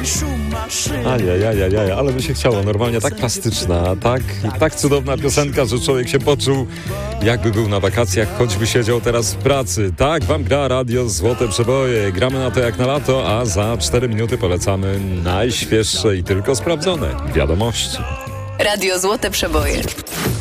Ajajajajaj, ale by się chciało. Normalnie tak plastyczna, tak cudowna piosenka, że człowiek się poczuł, jakby był na wakacjach, choćby siedział teraz w pracy. Tak wam gra radio Złote Przeboje. Gramy na to jak na lato, a za 4 minuty polecamy najświeższe i tylko sprawdzone wiadomości. Radio Złote Przeboje.